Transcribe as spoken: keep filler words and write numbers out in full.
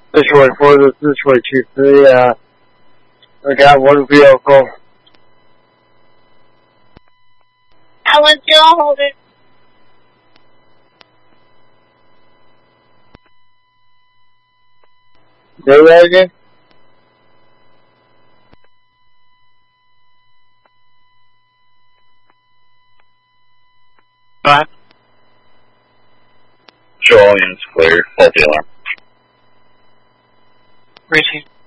Detroit four, this is Detroit two three, uh, I got one vehicle. Alan, Jill, hold it. Say that again? Alright. Show all units clear. Faulty alarm. Reaching.